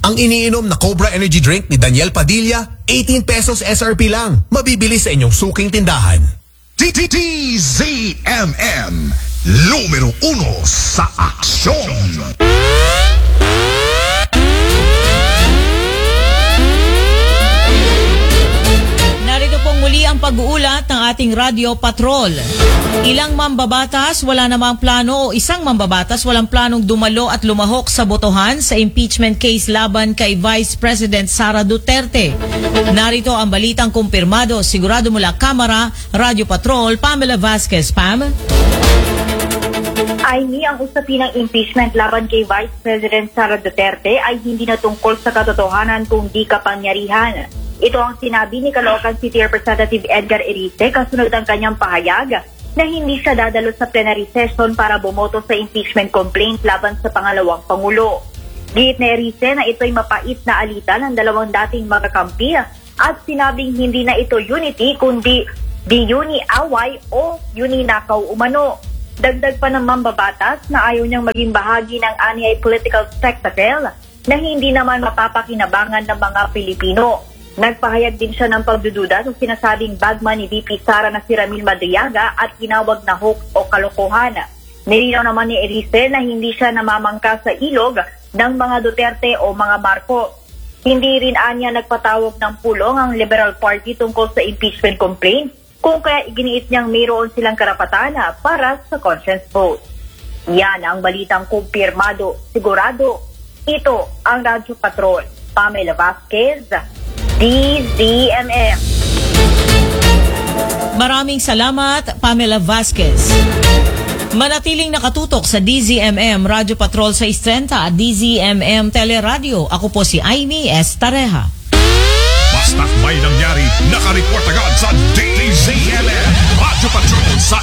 Ang iniinom na Cobra Energy Drink ni Daniel Padilla, 18 pesos SRP lang. Mabibili sa inyong suking tindahan. DZMM, numero 1 sa aksyon. Narito pong muli ang pag-uulat ng ating Radio Patrol. Ilang mambabatas wala namang plano o isang mambabatas walang planong dumalo at lumahok sa botohan sa impeachment case laban kay Vice President Sara Duterte. Narito ang balitang kumpirmado, sigurado mula Kamara, Radio Patrol, Pamela Vasquez. Pam? Aini, ang usapin ng impeachment laban kay Vice President Sara Duterte ay hindi na tungkol sa katotohanan kundi kapangyarihan. Ito ang sinabi ni Caloocan City Representative Edgar Erice kasunod ang kanyang pahayag na hindi siya dadalo sa plenary session para bumoto sa impeachment complaint laban sa pangalawang Pangulo. Giit ni Erice na ito'y mapait na alitan ng dalawang dating magkakampi at sinabing hindi na ito unity kundi di-uni away o uni-nakaw umano. Dagdag pa ng mambabatas na ayaw niyang maging bahagi ng anyay political spectacle na hindi naman mapapakinabangan ng mga Pilipino. Nagpahayag din siya ng pagdududa sa sinasabing bagman ni VP Sara na si Ramil Madriaga at tinawag na hoax o kalokohan. Nilinaw naman ni Erice na hindi siya namamangka sa ilog ng mga Duterte o mga Marcos. Hindi rin anya nagpatawag ng pulong ang Liberal Party tungkol sa impeachment complaint kung kaya iginiit niyang mayroon silang karapatan para sa conscience vote. Yan ang balitang kumpirmado, sigurado. Ito ang Radyo Patrol. Pamela Vasquez, DZMM. Maraming salamat, Pamela Vasquez. Manatiling nakatutok sa DZMM Radio Patrol sa 630 at DZMM Teleradio. Ako po si Aimee S. Tareja. Basta't may nangyari, nakareport agad sa DZMM Radio Patrol sa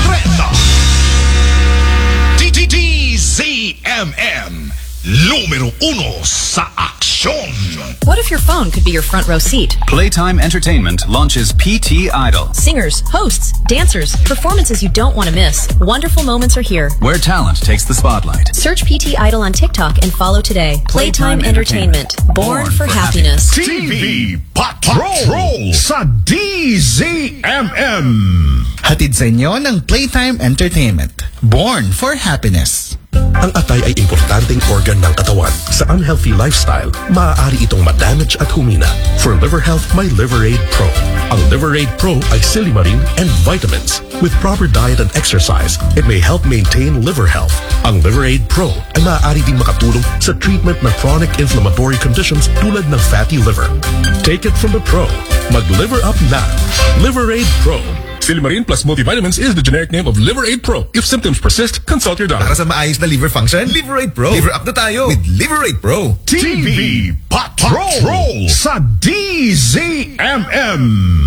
630. DZMM, numero 1 sa aksyon. What if your phone could be your front row seat? Playtime Entertainment launches PT Idol, Singers, hosts, dancers, performances you don't want to miss. Wonderful moments are here. where talent takes the spotlight. Search PT Idol on TikTok and follow today. Playtime Entertainment. Born for happiness. TV Patrol sa DZMM. Hatid sa inyo ng Playtime Entertainment. Born for happiness. Ang atay ay importanteng organ ng katawan. Sa unhealthy lifestyle, maaari itong ma-damage at humina. For liver health, may Liverade Pro. Ang Liverade Pro ay silimarin and vitamins. With proper diet and exercise, it may help maintain liver health. Ang Liverade Pro ay maaari ding makatulong sa treatment ng chronic inflammatory conditions tulad ng fatty liver. Take it from the pro. Mag-liver up na. Liverade Pro. Silimarin plus multivitamins is the generic name of Liverade Pro. If symptoms persist, consult your doctor. Para sa maayos na liver function, Liverade Pro. Liver up na tayo with Liverade Pro. TV Patrol sa DZMM.